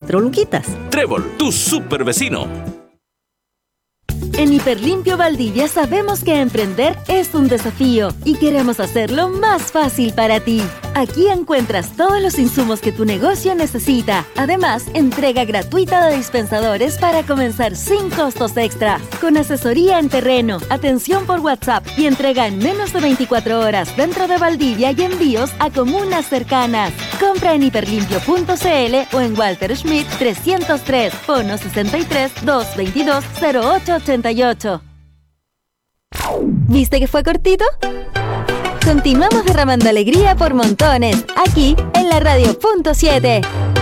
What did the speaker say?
4 luquitas. Trébol, tu super vecino. En Hiperlimpio Valdivia sabemos que emprender es un desafío y queremos hacerlo más fácil para ti. Aquí encuentras todos los insumos que tu negocio necesita. Además, entrega gratuita de dispensadores para comenzar sin costos extra. Con asesoría en terreno, atención por WhatsApp y entrega en menos de 24 horas dentro de Valdivia y envíos a comunas cercanas. Compra en hiperlimpio.cl o en Walter Schmidt 303, Fono 63 222 0888. ¿Viste que fue cortito? Continuamos derramando alegría por montones, aquí en la Radio.7.